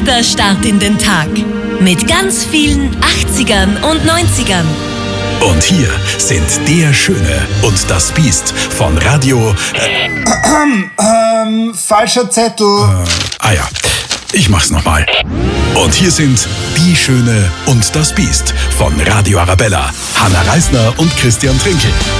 guter Start in den Tag. Mit ganz vielen 80ern und 90ern. Und hier sind Der Schöne und das Biest von Radio... falscher Zettel. Ja, ich mach's nochmal. Und hier sind Die Schöne und das Biest von Radio Arabella. Hanna Reisner und Christian Trinkel.